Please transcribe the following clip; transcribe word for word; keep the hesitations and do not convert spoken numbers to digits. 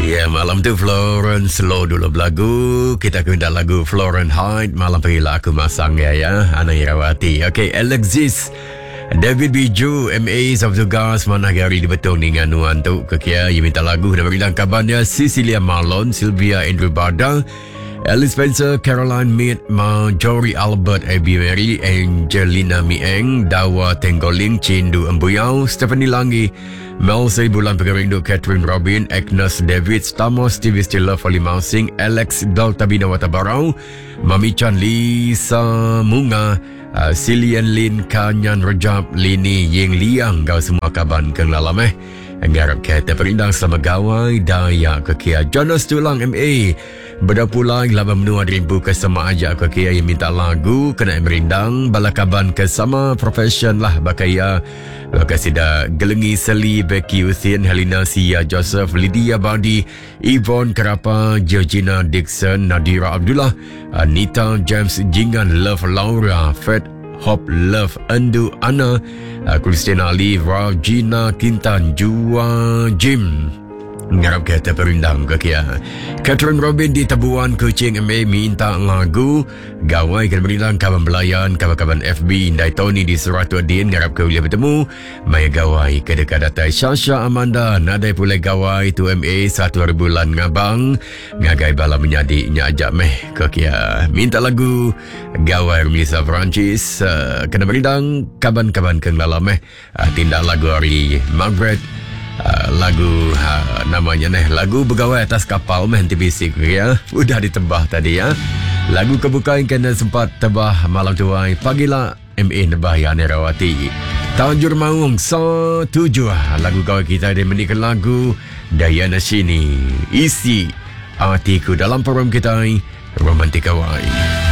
Ya, yeah, malam tu Florence slow dulu lagu. Kita kena lagu Florence Hyde. Malam pergilah aku masang ya ya. Ana Irawati. Okay, Alexis, David Biju, M A Sabtu Gas, mana hari di betul dengan nuan tu. Kekia, ia minta lagu dan berilang kabarnya Cecilia Marlon, Sylvia Andrew Bardal, Alice Spencer, Caroline Mead, Marjorie Albert, Abby Mary, Angelina Mieng, Dawa Tenggoling, Cindu Embuyau, Stephanie Langi, Mel Say Bulan Pegerindu, Catherine Robin, Agnes David, Stamos, Stevie Stiller, Fali Mausing, Alex Daltabina Watabarau, Mami Chan, Lisa Munga, uh, Silian Lin, Kanyan Rajab, Lini Ying Liang, kau semua kaban keng lalam eh. Garap kata perindang selama gawai daya kekia Jonas Tulang M A berdapulang laba menua rimpu kesama aja kekia yang minta lagu kena merindang balakaban kesama profession lah bakaya bakasida gelengi seli Becky Usin Helena Sia Joseph Lydia Badi Yvonne Kerapa Georgina Dixon Nadira Abdullah Anita James Jingan Love Laura Fred Hope Love Andu Anna uh, Christina Ali Regina Kintan Jua Jim ngarap kata perindang kekia Catherine Robin di Tabuan Kuching M A minta lagu gawai kan perindang kawan belayan kawan-kawan F B Indai Tony di Seratu Adin ngarap ke boleh bertemu maya gawai kedekat datai Sasha Amanda nadai pula gawai tu M A satu hari bulan ngabang ngagai bala menyadik nya ajak meh kekia minta lagu gawai Melissa Francis uh, kena perindang kaban-kaban keng lalam eh uh, tindak lagu hari Margaret Uh, lagu uh, namanya nih lagu Begawai Atas Kapal mehenti bisik ya udah ditebah tadi ya lagu kebukaan kena sempat tebah malam tuai pagilah M A nebah ya Nerawati Tanjur Maung setuju lagu kau kita dia menikah lagu Dayana Sini isi artiku dalam program kita Romantika Wai.